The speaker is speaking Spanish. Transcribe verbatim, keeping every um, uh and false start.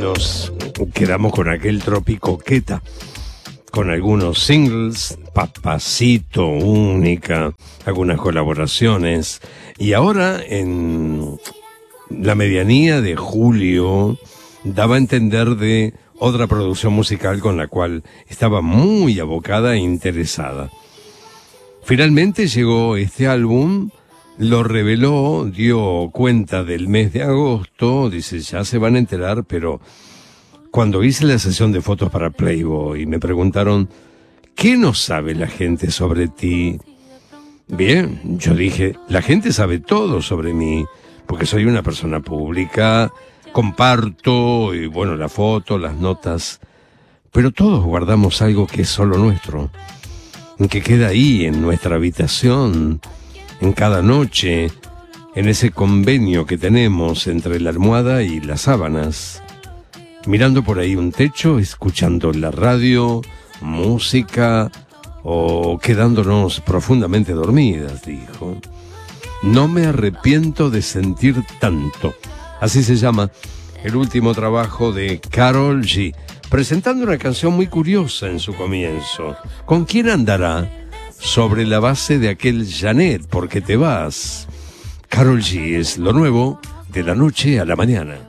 nos quedamos con aquel Tropicoqueta, con algunos singles, Papacito, Única, algunas colaboraciones. Y ahora, en la medianía de julio, daba a entender de otra producción musical con la cual estaba muy abocada e interesada. Finalmente llegó este álbum, lo reveló, dio cuenta del mes de agosto, dice, ya se van a enterar, pero cuando hice la sesión de fotos para Playboy me preguntaron, ¿qué no sabe la gente sobre ti? Bien, yo dije, la gente sabe todo sobre mí, porque soy una persona pública, comparto, y bueno, la foto, las notas, pero todos guardamos algo que es solo nuestro, que queda ahí en nuestra habitación, en cada noche, en ese convenio que tenemos entre la almohada y las sábanas, mirando por ahí un techo, escuchando la radio, música, o quedándonos profundamente dormidas, dijo. No me arrepiento de sentir tanto. Así se llama el último trabajo de Karol G, presentando una canción muy curiosa en su comienzo. ¿Con quién andará? Sobre la base de aquel Janet, porque te vas. Karol G es lo nuevo de la noche a la mañana.